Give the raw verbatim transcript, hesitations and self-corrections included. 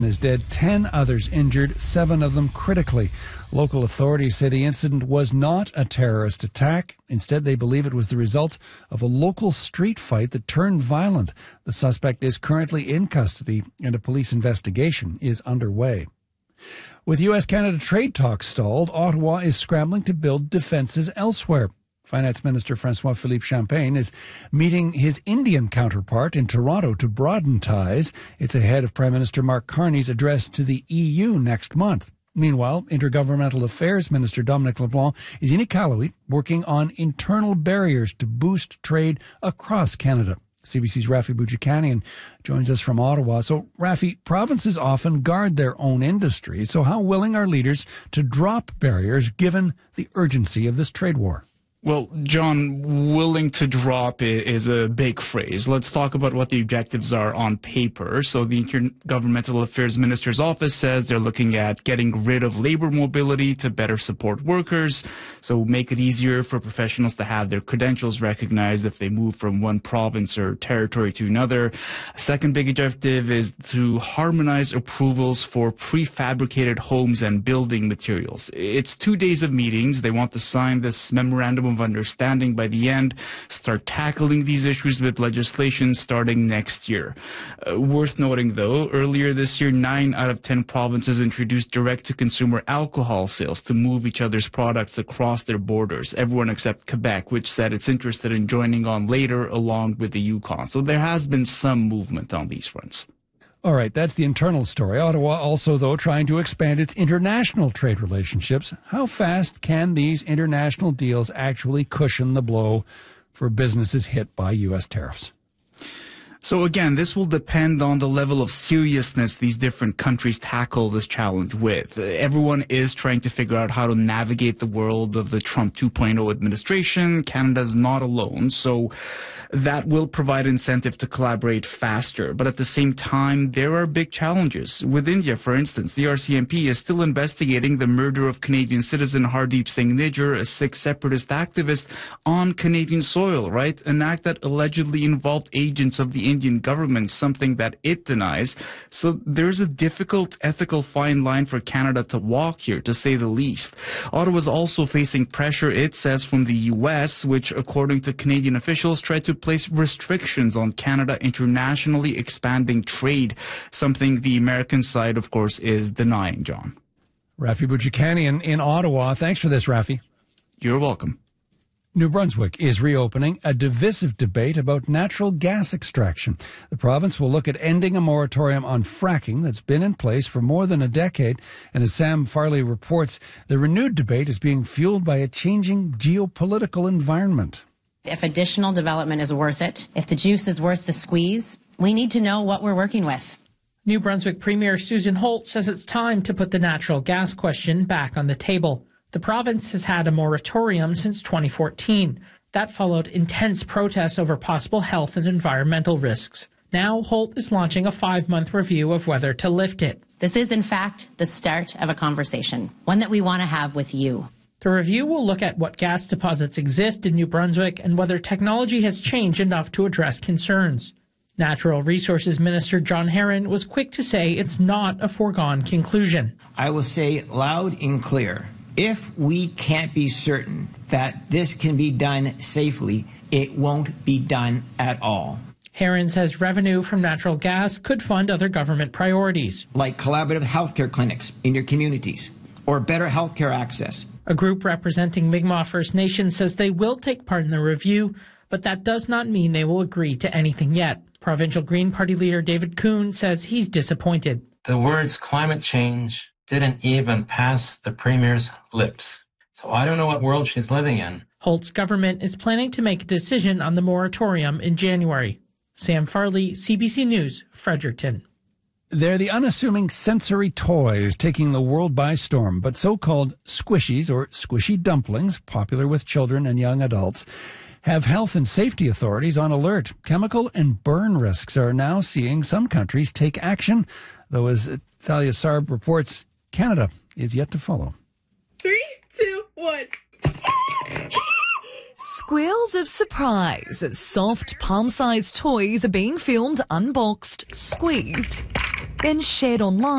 is dead, ten others injured, seven of them critically. Local authorities say the incident was not a terrorist attack. Instead, they believe it was the result of a local street fight that turned violent. The suspect is currently in custody and a police investigation is underway. With U S Canada trade talks stalled, Ottawa is scrambling to build defences elsewhere. Finance Minister François-Philippe Champagne is meeting his Indian counterpart in Toronto to broaden ties. It's ahead of Prime Minister Mark Carney's address to the E U next month. Meanwhile, Intergovernmental Affairs Minister Dominic LeBlanc is in Iqaluit working on internal barriers to boost trade across Canada. C B C's Rafi Boudjikanian joins us from Ottawa. So, Rafi, provinces often guard their own industry. So how willing are leaders to drop barriers given the urgency of this trade war? Well, John, willing to drop is a big phrase. Let's talk about what the objectives are on paper. So the Intergovernmental Affairs Minister's office says they're looking at getting rid of labor mobility to better support workers. So make it easier for professionals to have their credentials recognized if they move from one province or territory to another. A second big objective is to harmonize approvals for prefabricated homes and building materials. It's two days of meetings. They want to sign this memorandum of understanding by the end, start tackling these issues with legislation starting next year. Uh, worth noting, though, earlier this year, nine out of ten provinces introduced direct-to-consumer alcohol sales to move each other's products across their borders, everyone except Quebec, which said it's interested in joining on later along with the Yukon. So there has been some movement on these fronts. All right, that's the internal story. Ottawa also, though, trying to expand its international trade relationships. How fast can these international deals actually cushion the blow for businesses hit by U S tariffs? So again, this will depend on the level of seriousness these different countries tackle this challenge with. Everyone is trying to figure out how to navigate the world of the Trump two point oh administration. Canada's not alone, so that will provide incentive to collaborate faster. But at the same time, there are big challenges. With India, for instance, the R C M P is still investigating the murder of Canadian citizen Hardeep Singh Nijjar, a Sikh separatist activist, on Canadian soil, right? An act that allegedly involved agents of the Indian government, something that it denies. So there's a difficult ethical fine line for Canada to walk here, to say the least. Ottawa's also facing pressure, it says, from the U S, which, according to Canadian officials, tried to place restrictions on Canada internationally expanding trade, something the American side, of course, is denying, John. Rafi Boudjikanian in Ottawa. Thanks for this, Rafi. You're welcome. New Brunswick is reopening a divisive debate about natural gas extraction. The province will look at ending a moratorium on fracking that's been in place for more than a decade. And as Sam Farley reports, the renewed debate is being fueled by a changing geopolitical environment. If additional development is worth it, if the juice is worth the squeeze, we need to know what we're working with. New Brunswick Premier Susan Holt says it's time to put the natural gas question back on the table. The province has had a moratorium since twenty fourteen. That followed intense protests over possible health and environmental risks. Now, Holt is launching a five-month review of whether to lift it. This is, in fact, the start of a conversation, one that we want to have with you. The review will look at what gas deposits exist in New Brunswick and whether technology has changed enough to address concerns. Natural Resources Minister John Herron was quick to say it's not a foregone conclusion. I will say loud and clear, if we can't be certain that this can be done safely, it won't be done at all. Herron says revenue from natural gas could fund other government priorities, like collaborative healthcare clinics in your communities or better healthcare access. A group representing Mi'kmaq First Nation says they will take part in the review, but that does not mean they will agree to anything yet. Provincial Green Party leader David Kuhn says he's disappointed. The words climate change didn't even pass the Premier's lips. So I don't know what world she's living in. Holt's government is planning to make a decision on the moratorium in January. Sam Farley, C B C News, Fredericton. They're the unassuming sensory toys taking the world by storm, but so-called squishies or squishy dumplings, popular with children and young adults, have health and safety authorities on alert. Chemical and burn risks are now seeing some countries take action, though as Thalia Sarb reports, Canada is yet to follow. Three, two, one. Squeals of surprise as soft palm-sized toys are being filmed, unboxed, squeezed, then shared online.